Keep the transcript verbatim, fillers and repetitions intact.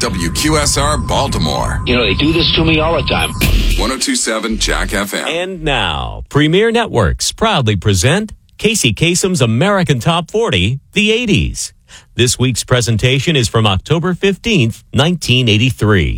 W Q S R Baltimore. You know, they do this to me all the time. ten twenty-seven Jack F M. And now, Premier Networks proudly present Casey Kasem's American Top forty, the eighties. This week's presentation is from October fifteenth, nineteen eighty-three.